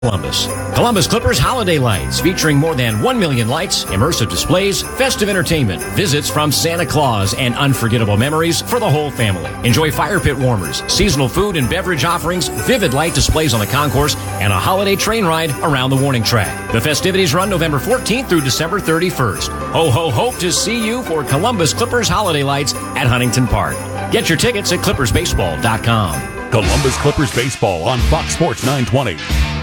Columbus. Columbus Clippers Holiday Lights, featuring more than 1 million lights, immersive displays, festive entertainment, visits from Santa Claus, and unforgettable memories for the whole family. Enjoy fire pit warmers, seasonal food and beverage offerings, vivid light displays on the concourse, and a holiday train ride around the warning track. The festivities run November 14th through December 31st. Ho, ho, hope to see you for Columbus Clippers Holiday Lights at Huntington Park. Get your tickets at clippersbaseball.com. Columbus Clippers Baseball on Fox Sports 920.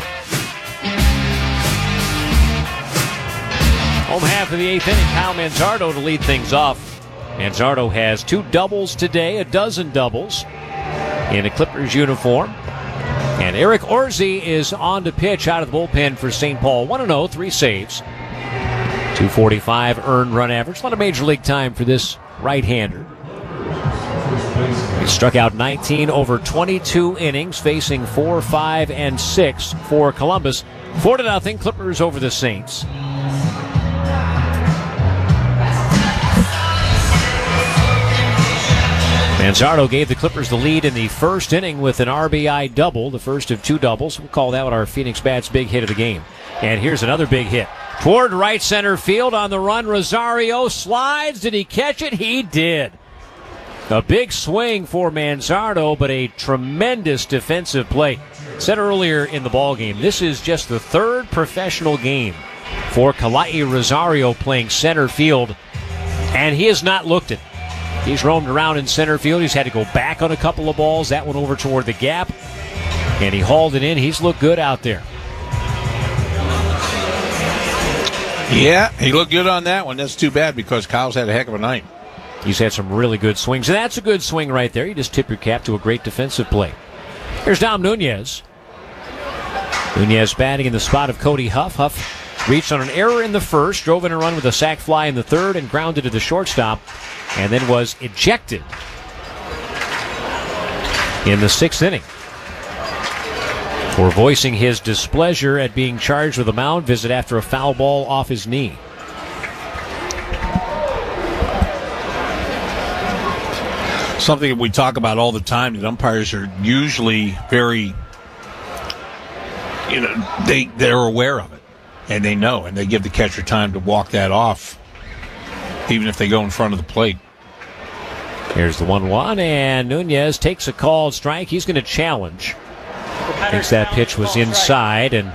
Home half of the eighth inning, Kyle Manzardo to lead things off. Manzardo has 2 doubles today, a dozen doubles in a Clippers uniform. And Eric Orsi is on to pitch out of the bullpen for St. Paul. 1-0, 3 saves. 245 earned run average. A lot of major league time for this right-hander. He struck out 19 over 22 innings, facing 4, 5, and 6 for Columbus. 4-0 Clippers over the Saints. Manzardo gave the Clippers the lead in the first inning with an RBI double, the first of 2 doubles. We'll call that our Phoenix Bats' big hit of the game. And here's another big hit. Toward right center field on the run, Rosario slides. Did he catch it? He did. A big swing for Manzardo, but a tremendous defensive play. Said earlier in the ballgame, this is just the 3rd professional game for Kalai Rosario playing center field, and he has not looked it. He's roamed around in center field. He's had to go back on a couple of balls. That one over toward the gap, and he hauled it in. He's looked good out there. Yeah, he looked good on that one. That's too bad because Kyle's had a heck of a night. He's had some really good swings, and that's a good swing right there. You just tip your cap to a great defensive play. Here's Dom Nunez. Nunez batting in the spot of Cody Huff. Huff reached on an error in the first, drove in a run with a sac fly in the third, and grounded to the shortstop, and then was ejected in the 6th inning for voicing his displeasure at being charged with a mound visit after a foul ball off his knee. Something that we talk about all the time, that umpires are usually very, they're aware of it, and they know, and they give the catcher time to walk that off, even if they go in front of the plate. Here's the 1-1, and Nunez takes a called strike. He's going to challenge. Thinks that pitch was inside, and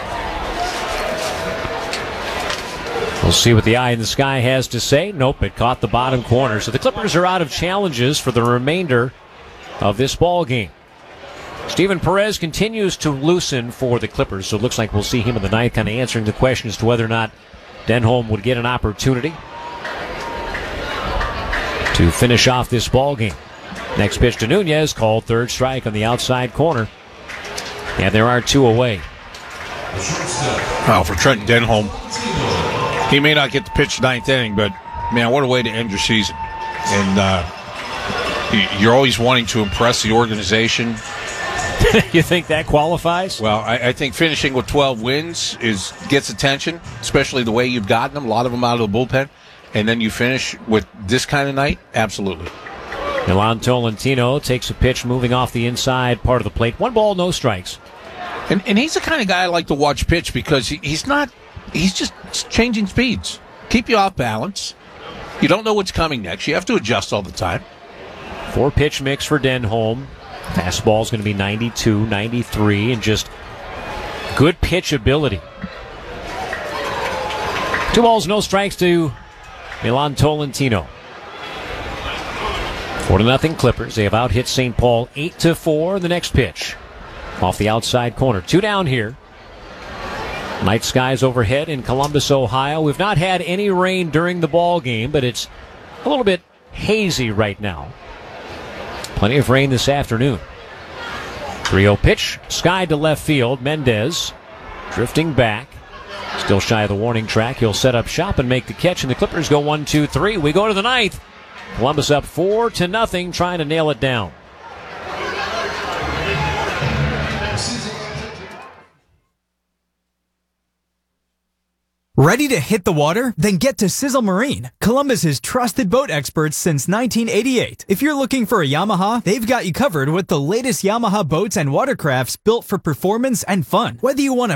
we'll see what the eye in the sky has to say. Nope, it caught the bottom corner. So the Clippers are out of challenges for the remainder of this ball game. Steven Perez continues to loosen for the Clippers, so it looks like we'll see him in the ninth, kind of answering the question as to whether or not Denholm would get an opportunity to finish off this ball game. Next pitch to Nunez, called third strike on the outside corner. And there are 2 away. Well, for Trent Denholm, he may not get the pitch 9th inning, but, man, what a way to end your season. And you're always wanting to impress the organization. You think that qualifies? Well, I think finishing with 12 wins gets attention, especially the way you've gotten them, a lot of them out of the bullpen. And then you finish with this kind of night? Absolutely. Milan Tolentino takes a pitch moving off the inside part of the plate. 1 ball, no strikes. And he's the kind of guy I like to watch pitch because he's just changing speeds. Keep you off balance. You don't know what's coming next. You have to adjust all the time. 4-pitch mix for Denholm. Fastball's going to be 92, 93, and just good pitch ability. 2 balls, no strikes to Milan Tolentino. 4-0 Clippers. They have out-hit St. Paul 8-4 in the next pitch. Off the outside corner. 2 down here. Night skies overhead in Columbus, Ohio. We've not had any rain during the ball game, but it's a little bit hazy right now. Plenty of rain this afternoon. 3-0 pitch. Sky to left field. Mendez drifting back. Still shy of the warning track. He'll set up shop and make the catch, and the Clippers go 1-2-3. We go to the ninth. Columbus up 4-0, trying to nail it down. Ready to hit the water? Then get to Sizzle Marine, Columbus's trusted boat experts since 1988. If you're looking for a Yamaha, they've got you covered with the latest Yamaha boats and watercrafts built for performance and fun. Whether you want a